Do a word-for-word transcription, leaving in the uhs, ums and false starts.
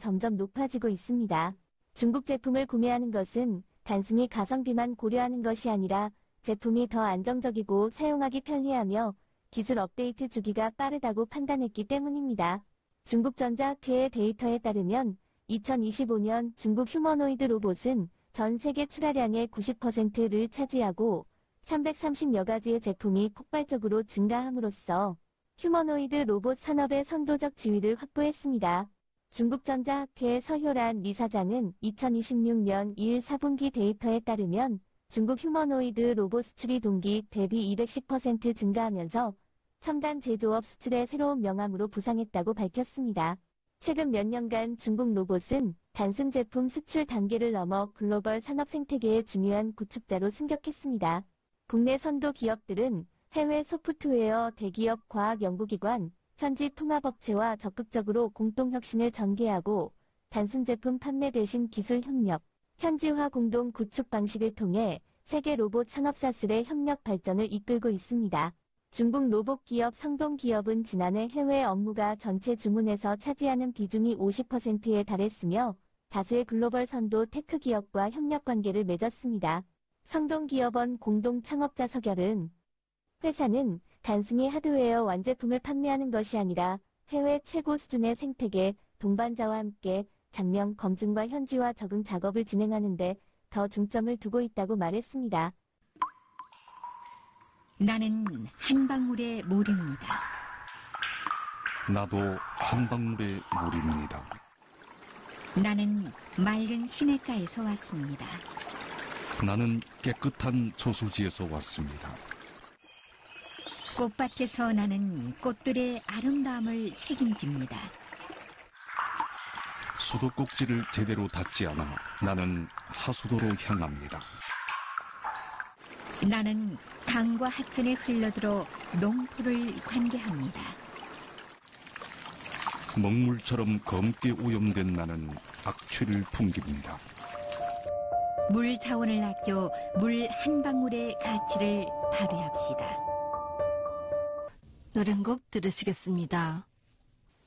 점점 높아지고 있습니다. 중국 제품을 구매하는 것은 단순히 가성비만 고려하는 것이 아니라 제품이 더 안정적이고 사용하기 편리하며 기술 업데이트 주기가 빠르다고 판단했기 때문입니다. 중국전자학회의 데이터에 따르면 이천이십오 년 중국 휴머노이드 로봇은 전 세계 출하량의 구십 퍼센트를 차지하고 삼백삼십여 가지의 제품이 폭발적으로 증가함으로써 휴머노이드 로봇 산업의 선도적 지위를 확보했습니다. 중국전자학회 서효란 이사장은 이천이십육 년 이 일 사 분기 데이터에 따르면 중국 휴머노이드 로봇 수출이 동기 대비 이백십 퍼센트 증가하면서 첨단 제조업 수출의 새로운 명암으로 부상했다고 밝혔습니다. 최근 몇 년간 중국 로봇은 단순 제품 수출 단계를 넘어 글로벌 산업 생태계의 중요한 구축자로 승격했습니다. 국내 선도 기업들은 해외 소프트웨어 대기업 과학연구기관, 현지 통합업체와 적극적으로 공동혁신을 전개하고 단순 제품 판매 대신 기술 협력, 현지화 공동 구축 방식을 통해 세계 로봇 산업 사슬의 협력 발전을 이끌고 있습니다. 중국 로봇 기업 성동기업은 지난해 해외 업무가 전체 주문에서 차지하는 비중이 오십 퍼센트에 달했으며 다수의 글로벌 선도 테크 기업과 협력 관계를 맺었습니다. 성동기업원 공동 창업자 서결은 회사는 단순히 하드웨어 완제품을 판매하는 것이 아니라 해외 최고 수준의 생태계 동반자와 함께 장명 검증과 현지화 적응 작업을 진행하는 데 더 중점을 두고 있다고 말했습니다. 나는 한 방울의 물입니다. 나도 한 방울의 물입니다. 나는 맑은 시냇가에서 왔습니다. 나는 깨끗한 저수지에서 왔습니다. 꽃밭에서 나는 꽃들의 아름다움을 책임집니다. 수도꼭지를 제대로 닫지 않아 나는 하수도로 향합니다. 나는 강과 하천에 흘러들어 농토를 관계합니다. 먹물처럼 검게 오염된 나는 악취를 풍깁니다. 물 자원을 아껴 물 한 방울의 가치를 발휘합시다. 노래 한 곡 들으시겠습니다.